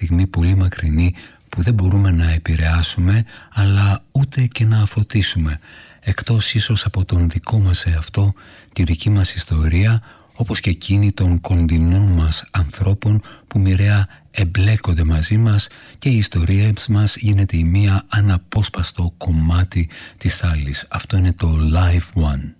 στιγμή πολύ μακρινή που δεν μπορούμε να επηρεάσουμε αλλά ούτε και να αφωτίσουμε, εκτός ίσως από τον δικό μας εαυτό, τη δική μας ιστορία, όπως και εκείνη των κοντινών μας ανθρώπων που μοιραία εμπλέκονται μαζί μας και η ιστορία μας γίνεται η μία αναπόσπαστο κομμάτι της άλλης. Αυτό είναι το Live One.